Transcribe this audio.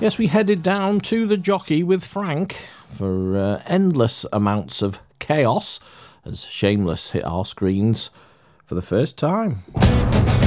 Yes, we headed down to the Jockey with Frank for endless amounts of chaos as Shameless hit our screens for the first time.